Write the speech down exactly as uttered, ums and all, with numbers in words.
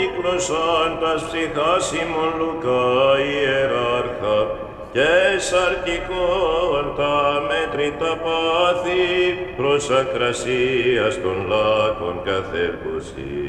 Κύκλωσαν τας ψυχάς ημών Λουκά ιεράρχα και σαρκικών τα μέτρητα πάθη προς ακρασίας των λάκων καθέρπωση.